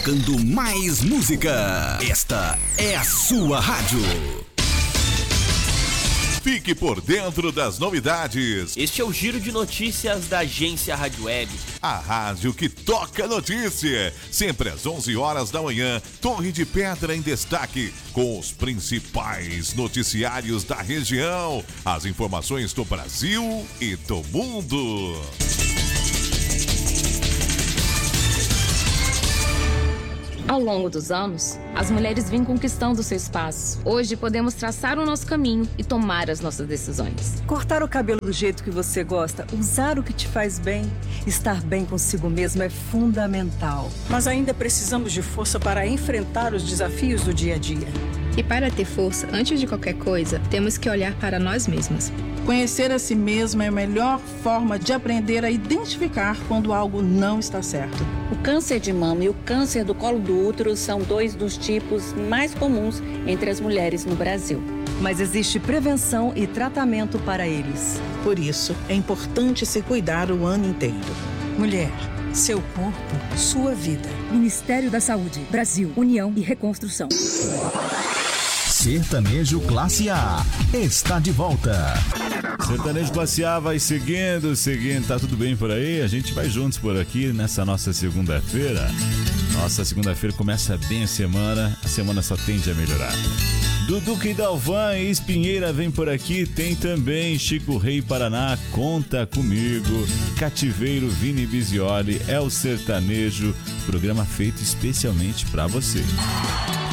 tocando mais música. Esta é a sua rádio. Fique por dentro das novidades. Este é o Giro de Notícias da Agência Rádio Web. A rádio que toca notícia. Sempre às 11 horas da manhã, Torre de Pedra em destaque, com os principais noticiários da região. As informações do Brasil e do mundo. Ao longo dos anos, as mulheres vêm conquistando seu espaço. Hoje podemos traçar o nosso caminho e tomar as nossas decisões. Cortar o cabelo do jeito que você gosta, usar o que te faz bem, estar bem consigo mesmo é fundamental. Mas ainda precisamos de força para enfrentar os desafios do dia a dia. E para ter força, antes de qualquer coisa, temos que olhar para nós mesmas. Conhecer a si mesma é a melhor forma de aprender a identificar quando algo não está certo. O câncer de mama e o câncer do colo do útero são dois dos tipos mais comuns entre as mulheres no Brasil. Mas existe prevenção e tratamento para eles. Por isso, é importante se cuidar o ano inteiro. Mulher, seu corpo, sua vida. Ministério da Saúde, Brasil, União e Reconstrução. Sertanejo Classe A está de volta. Sertanejo Classe A vai seguindo, tá tudo bem por aí? A gente vai juntos por aqui nessa nossa segunda-feira. Nossa segunda-feira começa bem a semana só tende a melhorar. Duduca e Dalvan e Espinheira vem por aqui, tem também Chico Rei Paraná, Conta Comigo, Cativeiro, Vini Bisioli, É o Sertanejo, programa feito especialmente pra você.